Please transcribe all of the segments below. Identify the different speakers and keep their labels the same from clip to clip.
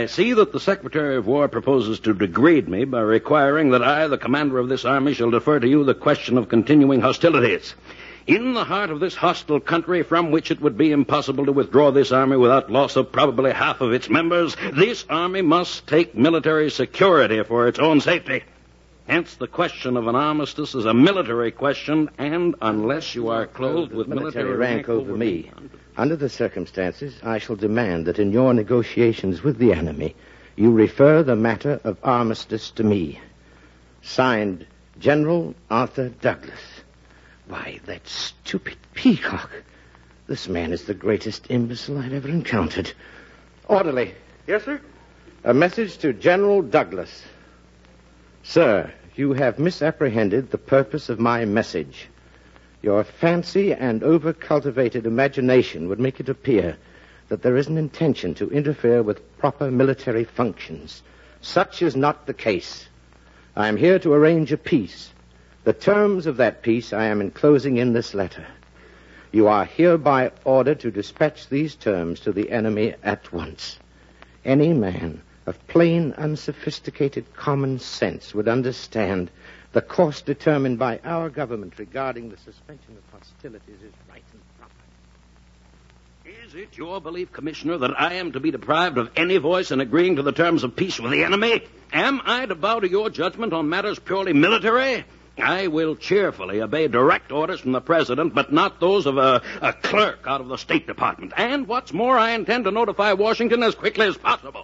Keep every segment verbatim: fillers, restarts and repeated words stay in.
Speaker 1: see that the Secretary of War proposes to degrade me by requiring that I, the commander of this army, shall defer to you the question of continuing hostilities. In the heart of this hostile country, from which it would be impossible to withdraw this army without loss of probably half of its members, this army must take military security for its own safety. Hence, the question of an armistice is a military question, and unless you are clothed with military,
Speaker 2: military rank over me, under the circumstances, I shall demand that in your negotiations with the enemy, you refer the matter of armistice to me. Signed, General Arthur Douglas. Why, that stupid peacock. This man is the greatest imbecile I've ever encountered. Orderly.
Speaker 3: Yes, sir?
Speaker 2: A message to General Douglas. Sir, you have misapprehended the purpose of my message. Your fancy and over-cultivated imagination would make it appear that there is an intention to interfere with proper military functions. Such is not the case. I am here to arrange a peace. The terms of that peace I am enclosing in this letter. You are hereby ordered to dispatch these terms to the enemy at once. Any man of plain, unsophisticated common sense would understand the course determined by our government regarding the suspension of hostilities is right and proper.
Speaker 1: Is it your belief, Commissioner, that I am to be deprived of any voice in agreeing to the terms of peace with the enemy? Am I to bow to your judgment on matters purely military? I will cheerfully obey direct orders from the President, but not those of a, a clerk out of the State Department. And what's more, I intend to notify Washington as quickly as possible.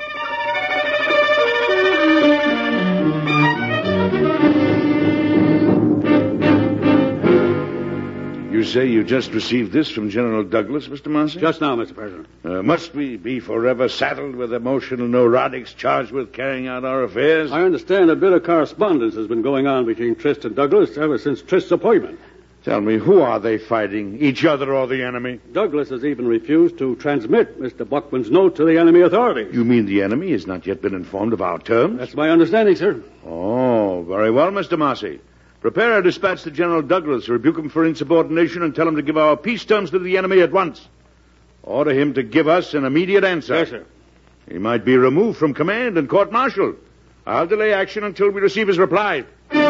Speaker 4: You say you just received this from General Douglas, Mister Massey?
Speaker 3: Just now, Mister President.
Speaker 4: Uh, must we be forever saddled with emotional neurotics charged with carrying out our affairs?
Speaker 3: I understand a bit of correspondence has been going on between Trist and Douglas ever since Trist's appointment.
Speaker 4: Tell me, who are they fighting? Each other or the enemy?
Speaker 3: Douglas has even refused to transmit Mister Buckman's note to the enemy authorities.
Speaker 4: You mean the enemy has not yet been informed of our terms?
Speaker 3: That's my understanding, sir.
Speaker 4: Oh, very well, Mister Massey. Prepare a dispatch to General Douglas, rebuke him for insubordination, and tell him to give our peace terms to the enemy at once. Order him to give us an immediate answer.
Speaker 3: Yes, sir.
Speaker 4: He might be removed from command and court-martialed. I'll delay action until we receive his reply.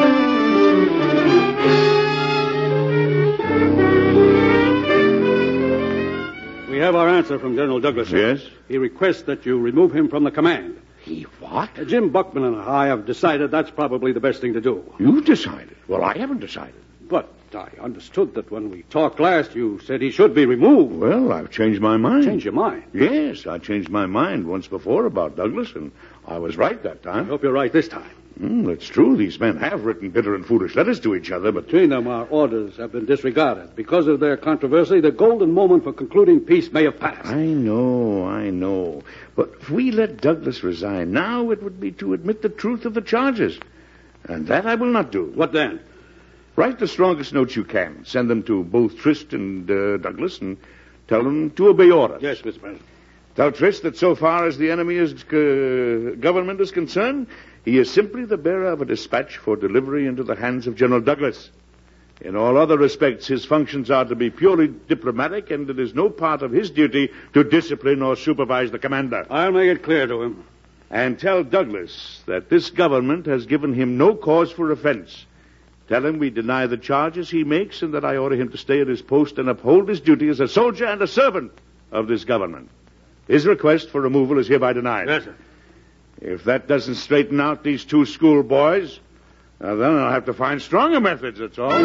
Speaker 3: We have our answer from General Douglas, sir.
Speaker 4: Yes?
Speaker 3: He requests that you remove him from the command.
Speaker 4: He what?
Speaker 3: Uh, Jim Buckman and I have decided that's probably the best thing to do.
Speaker 4: You've decided. Well, I haven't decided.
Speaker 3: But I understood that when we talked last, you said he should be removed.
Speaker 4: Well, I've changed my mind.
Speaker 3: Change your mind?
Speaker 4: Yes, I changed my mind once before about Douglas, and I was right that
Speaker 3: I
Speaker 4: time.
Speaker 3: hope you're right this time.
Speaker 4: Mm, it's true. These men have written bitter and foolish letters to each other, but...
Speaker 3: Between them, our orders have been disregarded. Because of their controversy, the golden moment for concluding peace may have passed.
Speaker 4: I know, I know. But if we let Douglas resign now, it would be to admit the truth of the charges. And that I will not do.
Speaker 3: What then?
Speaker 4: Write the strongest notes you can. Send them to both Trist and uh, Douglas and tell them to obey orders.
Speaker 3: Yes, Mister President.
Speaker 4: Tell Trist that so far as the enemy is, uh, government is concerned, he is simply the bearer of a dispatch for delivery into the hands of General Douglas. In all other respects, his functions are to be purely diplomatic, and it is no part of his duty to discipline or supervise the commander.
Speaker 3: I'll make it clear to him.
Speaker 4: And tell Douglas that this government has given him no cause for offense. Tell him we deny the charges he makes and that I order him to stay at his post and uphold his duty as a soldier and a servant of this government. His request for removal is hereby denied.
Speaker 3: Yes, sir.
Speaker 4: If that doesn't straighten out these two schoolboys, uh, then I'll have to find stronger methods, that's all.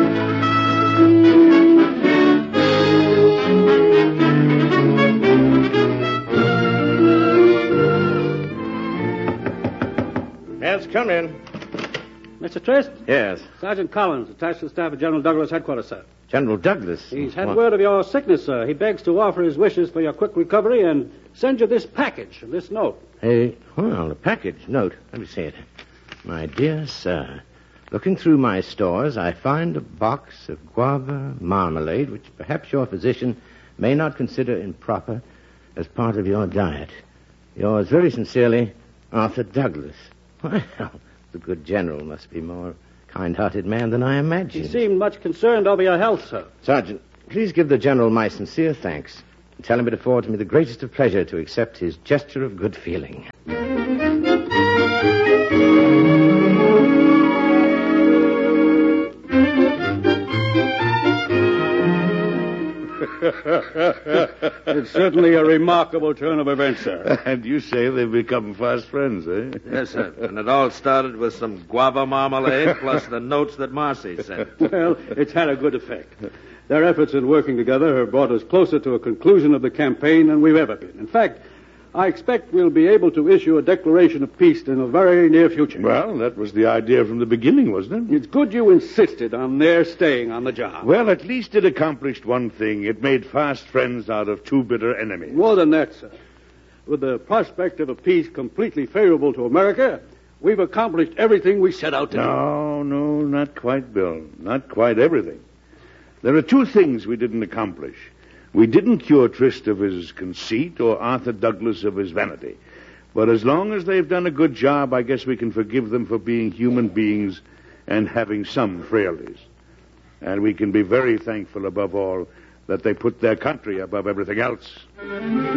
Speaker 2: Yes, come in.
Speaker 3: Mister Trist?
Speaker 2: Yes.
Speaker 3: Sergeant Collins, attached to the staff of General Douglas headquarters, sir.
Speaker 2: General Douglas.
Speaker 3: He's had
Speaker 2: What?
Speaker 3: word of your sickness, sir. He begs to offer his wishes for your quick recovery and send you this package and this note.
Speaker 2: Hey, well, a package. Note. Let me see it. My dear sir, looking through my stores, I find a box of guava marmalade, which perhaps your physician may not consider improper as part of your diet. Yours very sincerely, Arthur Douglas. Well, the good general must be more kind-hearted man than I imagined.
Speaker 3: He seemed much concerned over your health, sir.
Speaker 2: Sergeant, please give the general my sincere thanks. Tell him it affords me the greatest of pleasure to accept his gesture of good feeling.
Speaker 3: It's certainly a remarkable turn of events, sir.
Speaker 4: And you say they've become fast friends, eh?
Speaker 5: Yes, sir. And it all started with some guava marmalade plus the notes that Marcy sent.
Speaker 3: Well, it's had a good effect. Their efforts in working together have brought us closer to a conclusion of the campaign than we've ever been. In fact, I expect we'll be able to issue a declaration of peace in the very near future.
Speaker 4: Well, that was the idea from the beginning, wasn't it?
Speaker 3: It's good you insisted on their staying on the job.
Speaker 4: Well, at least it accomplished one thing. It made fast friends out of two bitter enemies.
Speaker 3: More than that, sir. With the prospect of a peace completely favorable to America, we've accomplished everything we set out to do.
Speaker 4: No, no, not quite, Bill. Not quite everything. There are two things we didn't accomplish. We didn't cure Trist of his conceit or Arthur Douglas of his vanity. But as long as they've done a good job, I guess we can forgive them for being human beings and having some frailties. And we can be very thankful, above all, that they put their country above everything else.